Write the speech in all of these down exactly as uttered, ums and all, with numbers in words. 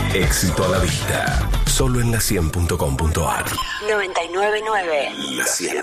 Éxito a la vista. Solo en la cien punto com punto a r. noventa y nueve punto nueve. La cien.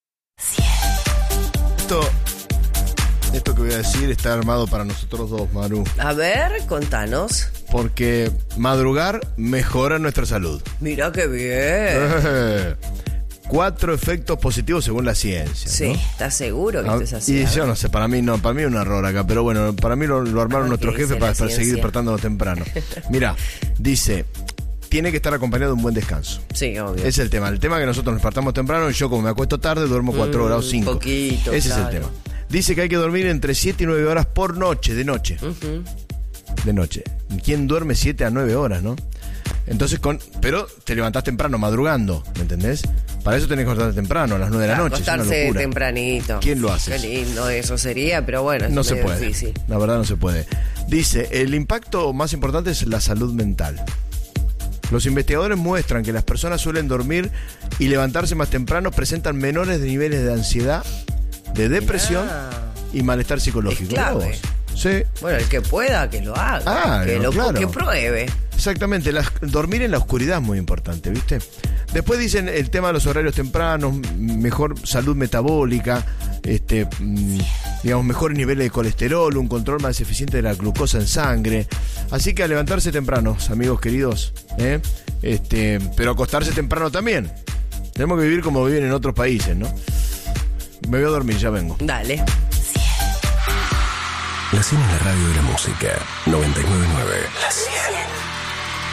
Esto, esto que voy a decir está armado para nosotros dos, Maru. A ver, contanos. Porque madrugar mejora nuestra salud. Mira qué bien. Eh, Cuatro efectos positivos según la ciencia. Sí, ¿no? ¿estás seguro que Ah, esto es así? Y A yo ver. no sé, para mí no, para mí es un error acá, pero bueno, para mí lo, lo armaron Ah, nuestros ¿qué jefes dice para, la para seguir ciencia? despertándonos temprano. Mira, dice, tiene que estar acompañado de un buen descanso. Sí, obvio. Ese es el tema. El tema es que nosotros nos despertamos temprano y yo como me acuesto tarde duermo cuatro Mm, horas o cinco. poquito, Ese claro. es el tema. Dice que hay que dormir entre siete y nueve horas por noche, de noche. Ujú. De noche. ¿Quién duerme siete a nueve horas, no? Entonces, con pero te levantás temprano, madrugando, ¿me entendés? Para eso tenés que acostarte temprano, a las nueve de la Para noche. Es una acostarse locura. tempranito. ¿Quién lo hace? Qué lindo eso sería, pero bueno, es No se medio puede. difícil. La verdad no se puede. Dice, el impacto más importante es la salud mental. Los investigadores muestran que las personas suelen dormir y levantarse más temprano presentan menores niveles de ansiedad, de depresión Mirá. y malestar psicológico. Es clave. ¿Mirá vos? Sí, Bueno, el que pueda, que lo haga. Ah, que no, lo claro. que pruebe. exactamente. Las- dormir en la oscuridad es muy importante, ¿viste? Después dicen el tema de los horarios tempranos, mejor salud metabólica, este, mm, digamos, mejores niveles de colesterol, un control más eficiente de la glucosa en sangre. Así que a levantarse tempranos, amigos queridos, ¿eh? Este, pero acostarse temprano también. Tenemos que vivir como viven en otros países, ¿no? Me voy a dormir, ya vengo. Dale. La cien es la radio de la música. noventa y nueve punto nueve. La cien.